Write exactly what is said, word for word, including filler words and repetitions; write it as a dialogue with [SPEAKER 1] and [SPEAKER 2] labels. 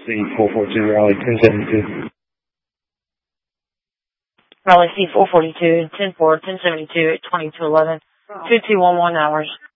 [SPEAKER 1] C four forty-two, Raleigh ten seventy-two.
[SPEAKER 2] Raleigh C four forty-two, ten four, ten seventy-two, twenty-two eleven, two two one one hours.